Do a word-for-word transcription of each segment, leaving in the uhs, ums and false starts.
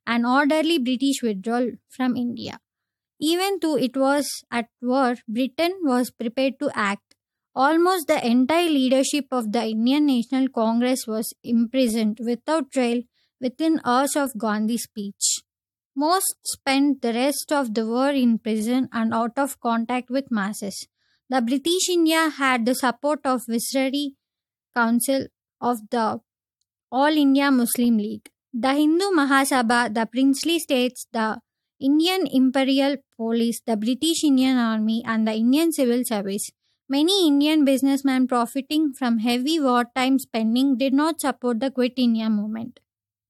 an orderly British withdrawal from India. Even though it was at war, Britain was prepared to act. Almost the entire leadership of the Indian National Congress was imprisoned without trial within hours of Gandhi's speech. Most spent the rest of the war in prison and out of contact with masses. The British India had the support of Viceroy Council of the All India Muslim League, the Hindu Mahasabha, the princely states, the Indian Imperial Police, the British Indian Army, and the Indian Civil Service. Many Indian businessmen profiting from heavy wartime spending did not support the Quit India movement.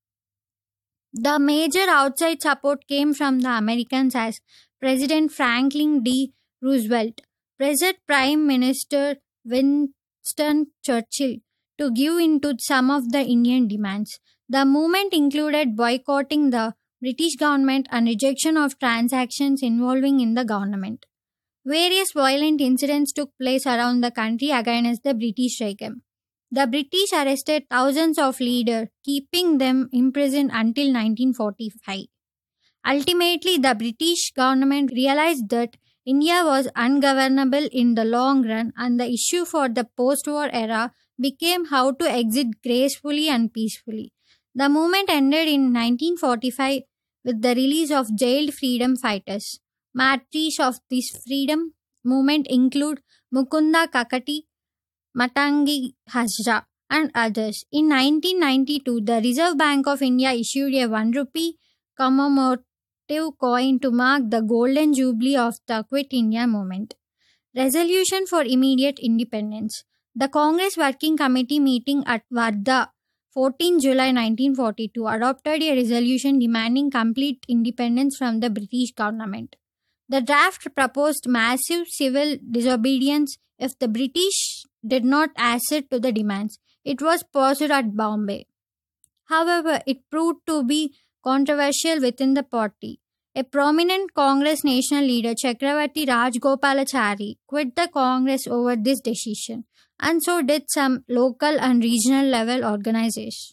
The major outside support came from the Americans as President Franklin D. Roosevelt, present Prime Minister Winston Churchill, to give in to some of the Indian demands. The movement included boycotting the British government and rejection of transactions involving in the government. Various violent incidents took place around the country against the British regime. The British arrested thousands of leaders, keeping them imprisoned until nineteen forty-five. Ultimately, the British government realized that India was ungovernable in the long run, and the issue for the post-war era became how to exit gracefully and peacefully. The movement ended in nineteen forty-five with the release of jailed freedom fighters. Martyrs of this freedom movement include Mukunda Kakati, Matangi Hazra, and others. In nineteen ninety-two, the Reserve Bank of India issued a one rupee commemorative coin to mark the golden jubilee of the Quit India movement. Resolution for immediate independence. The Congress Working Committee meeting at Wardha, fourteenth July nineteen forty-two, adopted a resolution demanding complete independence from the British government. The draft proposed massive civil disobedience if the British did not accede to the demands. It was passed at Bombay. However, it proved to be controversial within the party. A prominent Congress national leader, Chakravarti Rajgopalachari, quit the Congress over this decision, and so did some local and regional level organizations.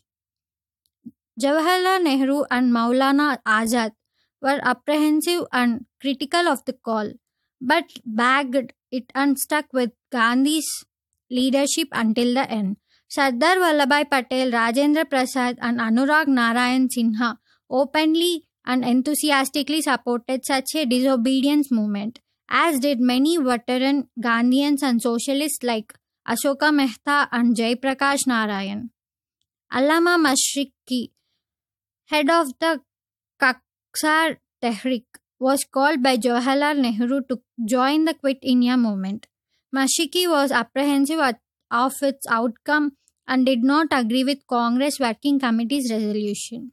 Jawaharlal Nehru and Maulana Azad were apprehensive and critical of the call, but backed it and stuck with Gandhi's leadership until the end. Sardar Vallabhbhai Patel, Rajendra Prasad, and Anurag Narayan Sinha openly and enthusiastically supported such a disobedience movement, as did many veteran Gandhians and socialists like Ashoka Mehta and Jaiprakash Narayan. Allama Mashriqi, head of the Kaksar Tehrik, was called by Jawaharlal Nehru to join the Quit India movement. Mashriqi was apprehensive at, of its outcome and did not agree with Congress Working Committee's resolution.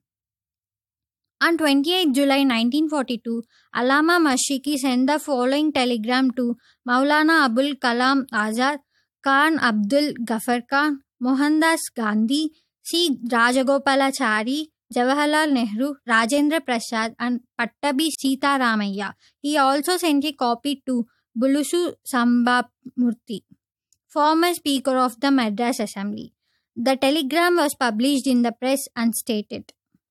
On twenty-eighth July nineteen forty-two, Allama Mashriqi sent the following telegram to Maulana Abul Kalam Azad, Khan Abdul Ghaffar Khan, Mohandas Gandhi, C. Rajagopalachari, Jawaharlal Nehru, Rajendra Prasad, and Pattabi Sitaramaya. He also sent a copy to Bulusu Sambamurthy, former Speaker of the Madras Assembly. The telegram was published in the press and stated,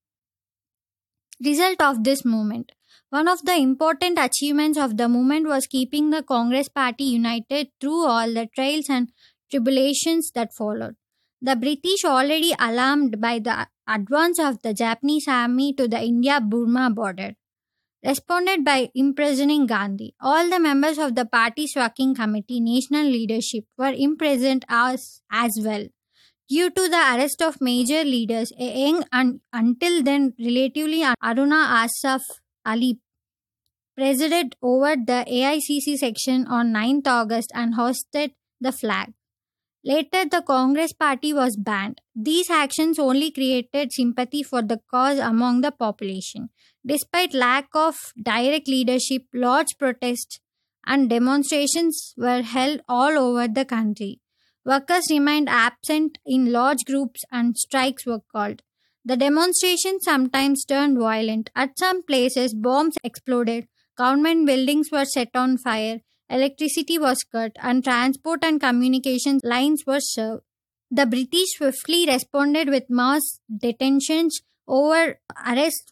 result of this movement. One of the important achievements of the movement was keeping the Congress party united through all the trials and tribulations that followed. The British, already alarmed by the advance of the Japanese army to the India-Burma border, responded by imprisoning Gandhi. All the members of the party's working committee, national leadership, were imprisoned as, as well. Due to the arrest of major leaders, a young and until then relatively Aruna Asaf Ali presided over the A I C C section on ninth August and hoisted the flag. Later, the Congress party was banned. These actions only created sympathy for the cause among the population. Despite lack of direct leadership, large protests and demonstrations were held all over the country. Workers remained absent in large groups and strikes were called. The demonstrations sometimes turned violent. At some places, bombs exploded, government buildings were set on fire, electricity was cut, and transport and communication lines were served. The British swiftly responded with mass detentions, over arrests,